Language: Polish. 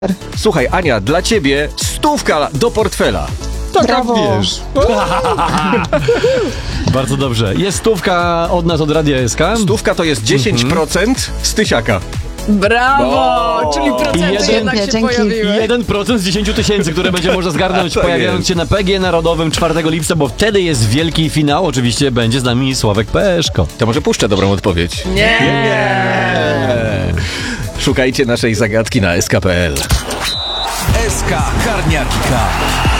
Słuchaj, Ania, dla ciebie 100 do portfela. Tak, Brawo. wiesz. Bardzo dobrze. Jest 100 od nas, od Radia SK. 100 to jest 10% z tysiaka. Brawo! Czyli procenty Jeden- jednak się Dzięki. pojawiły. 1% z 10 000, które będzie można zgarnąć Tak pojawiając jest. się na PG Narodowym 4 lipca, bo wtedy jest wielki finał. Oczywiście będzie z nami Sławek Peszko. To może puszczę dobrą odpowiedź. Nie! Szukajcie naszej zagadki na sk.pl. SK Karniaczka.